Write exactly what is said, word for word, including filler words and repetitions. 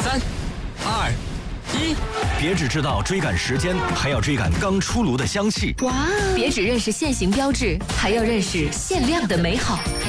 三、二、一， 别只知道追赶时间，还要追赶刚出炉的香气。 哇！别只认识现行标志，还要认识限量的美好。